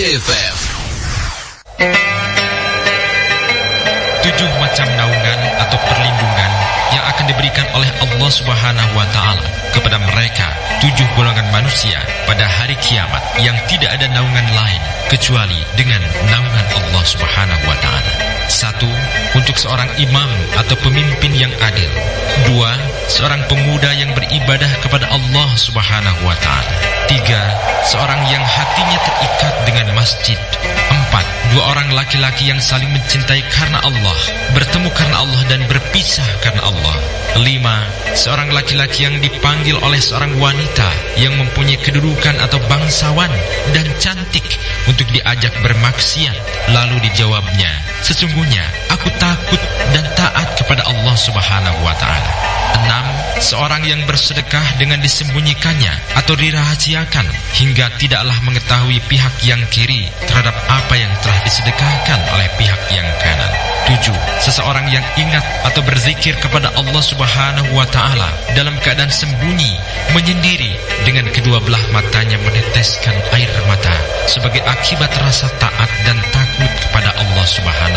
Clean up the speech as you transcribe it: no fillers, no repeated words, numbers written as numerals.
Hidayah FM. 7 macam naungan atau perlindungan yang akan diberikan oleh Allah Subhanahu wa Ta'ala kepada mereka 7 golongan manusia pada hari kiamat yang tidak ada naungan lain kecuali dengan naungan Allah Subhanahu wa Ta'ala. 1. Untuk seorang imam atau pemimpin yang adil. 2. Seorang pemuda yang beribadah kepada Allah Subhanahu wa Ta'ala. 3. Seorang yang hatinya terikat dengan masjid. 4. 2 orang laki-laki yang saling mencintai karena Allah, bertemu karena Allah dan berpisah karena Allah. 5. Seorang laki-laki yang dipanggil oleh seorang wanita yang mempunyai kedudukan atau bangsawan dan cantik untuk diajak bermaksiat. Lalu dijawabnya, sesungguhnya aku takut dan taat kepada Allah Subhanahu wa Ta'ala. 6. Seorang yang bersedekah dengan disembunyikannya atau dirahasiakan hingga tidaklah mengetahui pihak yang kiri terhadap apa yang telah disedekahkan oleh pihak yang kanan. 7. Seseorang yang ingat atau berzikir kepada Allah Subhanahu wa Ta'ala dalam keadaan sembunyi, menyendiri, dengan kedua belah matanya meneteskan air mata sebagai akibat rasa taat dan takut kepada Allah Subhanahu